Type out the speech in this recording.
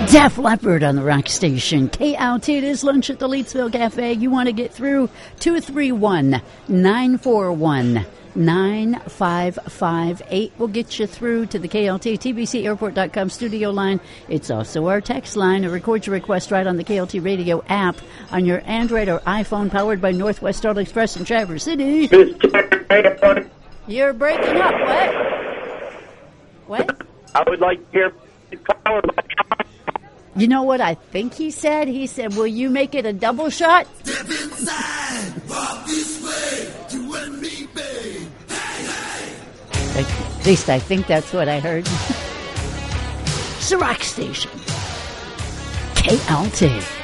Def Leppard on the rock station. KLT, it is lunch at the Leedsville Cafe. You want to get through 231-941-9558. We'll get you through to the KLT TBCAirport.com studio line. It's also our text line. Record your request right on the KLT radio app on your Android or iPhone, powered by Northwest Auto Express in Traverse City. You're breaking up. What? I would like to hear powered by. You know what I think he said? He said, will you make it a double shot? Step inside, walk this way to a me, babe. Hey, hey. At least I think that's what I heard. It's a rock station. KLT.